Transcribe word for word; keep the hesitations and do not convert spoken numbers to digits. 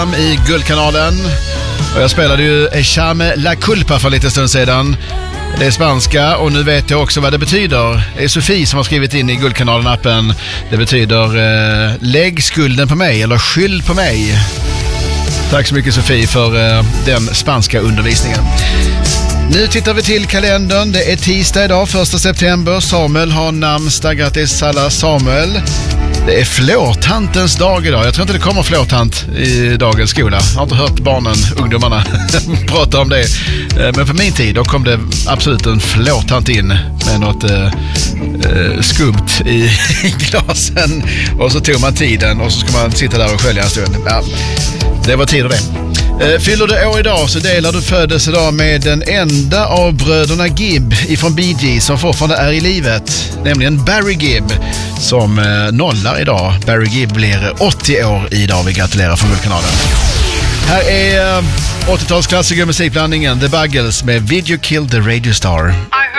program i Guldkanalen. Och jag spelade ju Echame La Culpa för lite stund sedan. Det är spanska och nu vet jag också vad det betyder. Det är Sofie som har skrivit in i Guldkanalen-appen. Det betyder eh, lägg skulden på mig eller skyll på mig. Tack så mycket Sofie för eh, den spanska undervisningen. Nu tittar vi till kalendern. Det är tisdag idag, första september. Samuel har namnsdag. Grattis alla Samuel. Det är flårtantens dag idag. Jag tror inte det kommer flårtant i dagens skola. Jag har inte hört barnen, ungdomarna prata om det. Men på min tid då kom det absolut en flårtant in med något eh, skumt i glasen. Och så tog man tiden och så ska man sitta där och skölja en stund. Ja, det var tid och det. Fyller du år idag så delar du födelsedag med den enda av bröderna Gibb ifrån Bee Gees som fortfarande är i livet, nämligen Barry Gibb som nollar idag. Barry Gibb blir åttio år idag. Vi gratulerar från Guldkanalen. Här är åttiotalsklassiker musikblandningen The Buggles med Video Kill the Radio Star.